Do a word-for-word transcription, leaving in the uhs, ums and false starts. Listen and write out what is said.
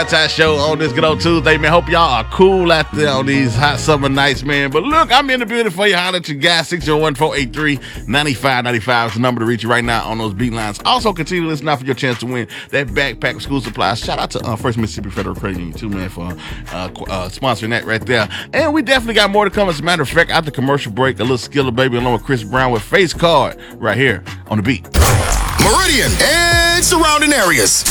Valentine's show on this good old Tuesday, man. Hope y'all are cool out there on these hot summer nights, man. But look, I'm in the building for you. Holler at your guys. six oh one, four eight three, nine five nine five is the number to reach you right now on those beat lines. Also, continue to listen out for your chance to win that backpack of school supplies. Shout out to uh, First Mississippi Federal Credit Union, too, man, for uh, uh, sponsoring that right there. And we definitely got more to come. As a matter of fact, after commercial break, a little Skiller Baby along with Chris Brown with Face Card right here on the beat. Meridian and surrounding areas.